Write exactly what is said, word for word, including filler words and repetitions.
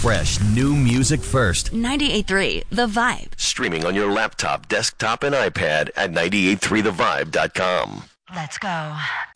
fresh new music first. ninety-eight point three The Vibe. Streaming on your laptop, desktop, and iPad at nine eight three the vibe dot com. Let's go.